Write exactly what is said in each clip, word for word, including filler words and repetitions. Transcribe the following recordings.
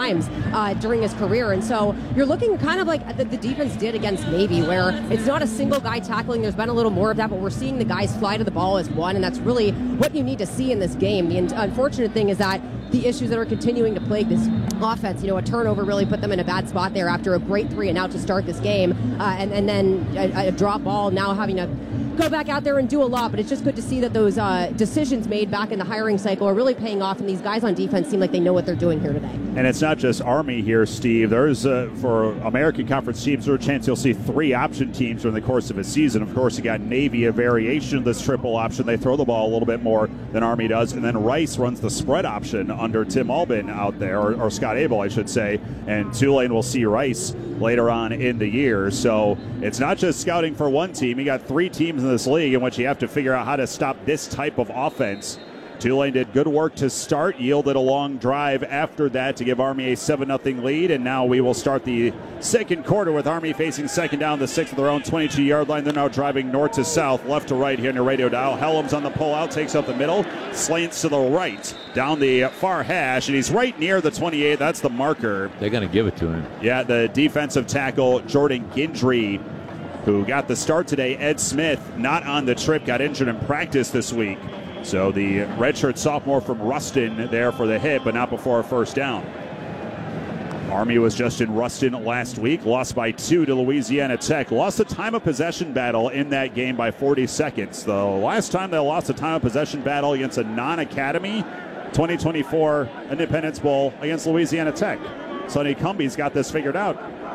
times uh, during his career. And so you're looking kind of like the, the defense did against Navy, where it's not a single guy tackling. There's been a little more of that, but we're seeing the guys fly to the ball as one, and that's really what you need to see in this game. The un- unfortunate thing is that the issues that are continuing to plague this offense, you know, a turnover really put them in a bad spot there after a great three and out to start this game, uh, and, and then a, a drop ball, now having to go back out there and do a lot. But it's just good to see that those uh, decisions made back in the hiring cycle are really paying off, and these guys on defense seem like they know what they're doing here today. And it's not just Army here, Steve. There's, uh, for American Conference teams, there's a chance you'll see three option teams during the course of a season. Of course, you got Navy, a variation of this triple option. They throw the ball a little bit more than Army does. And then Rice runs the spread option under Tim Albin out there, or, or Scott Abel, I should say. And Tulane will see Rice later on in the year. So it's not just scouting for one team. You got three teams in this league in which you have to figure out how to stop this type of offense. Tulane did good work to start, yielded a long drive after that to give Army a seven nothing lead, and now we will start the second quarter with Army facing second down, the six of their own twenty-two-yard line. They're now driving north to south, left to right here in your radio dial. Helms on the pullout, takes up the middle, slants to the right, down the far hash, and he's right near the twenty-eight. That's the marker. They're going to give it to him. Yeah, the defensive tackle, Jordan Gindry, who got the start today. Ed Smith, not on the trip, got injured in practice this week. So the redshirt sophomore from Ruston there for the hit, but not before a first down. Army was just in Ruston last week, lost by two to Louisiana Tech. Lost the time of possession battle in that game by forty seconds. The last time they lost a time of possession battle against a non-academy, twenty twenty-four Independence Bowl against Louisiana Tech. Sonny Cumbie's got this figured out.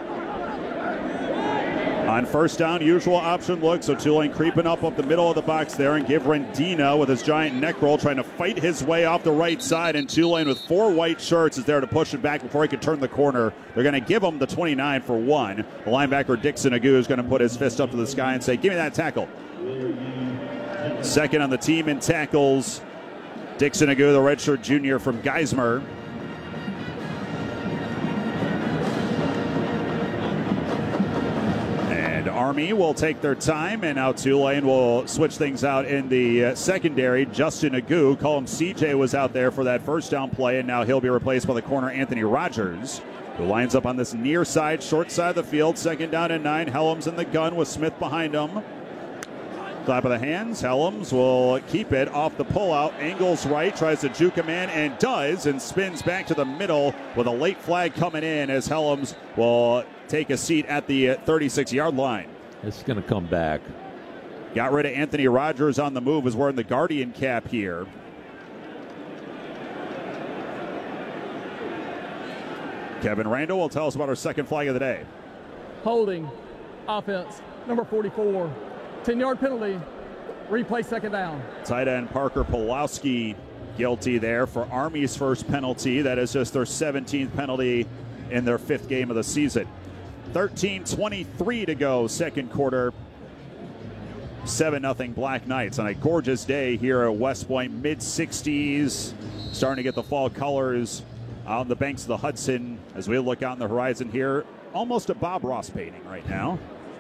On first down, usual option look, so Tulane creeping up up the middle of the box there, and give Rendina with his giant neck roll trying to fight his way off the right side, and Tulane with four white shirts is there to push it back before he can turn the corner. They're going to give him the twenty-nine for one. The linebacker Dixon Agu is going to put his fist up to the sky and say, give me that tackle. Second on the team in tackles, Dixon Agu, the redshirt junior from Geismar. Army will take their time, and now Tulane will switch things out in the uh, secondary. Justin Agu, call him C J, was out there for that first down play, and now he'll be replaced by the corner Anthony Rogers, who lines up on this near side, short side of the field. Second down and nine. Helms in the gun with Smith behind him. Clap of the hands. Helms will keep it off the pullout. Angles right, tries to juke him in, and does, and spins back to the middle with a late flag coming in as Helms will take a seat at the thirty-six-yard line. It's going to come back. Got rid of Anthony Rogers on the move, is wearing the Guardian cap here. Kevin Randall will tell us about our second flag of the day. Holding, offense, number forty-four. ten-yard penalty, replay second down. Tight end Parker Pulowski guilty there for Army's first penalty. That is just their seventeenth penalty in their fifth game of the season. thirteen twenty-three to go, second quarter. seven nothing Black Knights on a gorgeous day here at West Point. mid sixties, starting to get the fall colors on the banks of the Hudson as we look out on the horizon here. Almost a Bob Ross painting right now.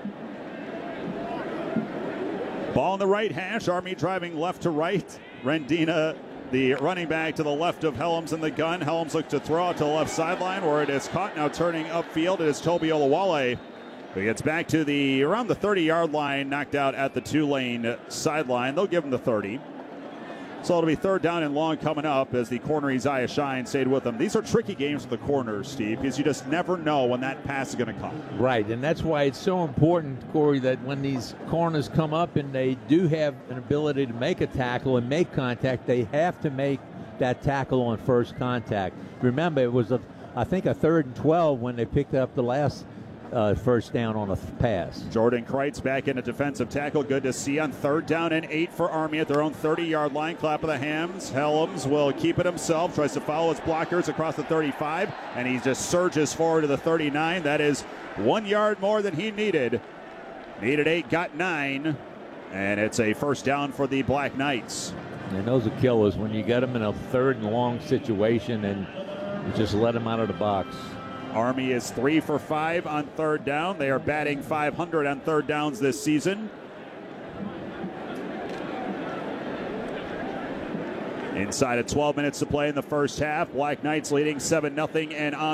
Ball in the right hash. Army driving left to right. Rendina, the running back, to the left of Helms in the gun. Helms looks to throw out to the left sideline where it is caught. Now turning upfield, it is Toby Olawale, who gets back to the around the thirty-yard line, knocked out at the Tulane sideline. They'll give him the thirty. So it'll be third down and long coming up as the corner Isaiah Shine stayed with them. These are tricky games for the corners, Steve, because you just never know when that pass is going to come. Right, and that's why it's so important, Corey, that when these corners come up and they do have an ability to make a tackle and make contact, they have to make that tackle on first contact. Remember, it was, a, I think, a third and twelve when they picked up the last Uh, first down on a pass. Jordan Kreitz back in a defensive tackle. Good to see on third down and eight for Army at their own thirty-yard line. Clap of the hands. Helms will keep it himself. Tries to follow his blockers across the thirty-five, and he just surges forward to the thirty-nine. That is one yard more than he needed. Needed eight, got nine, and it's a first down for the Black Knights. And those are killers when you get them in a third and long situation and you just let them out of the box. Army is three for five on third down. They are batting five hundred on third downs this season. Inside of twelve minutes to play in the first half. Black Knights leading seven nothing, and on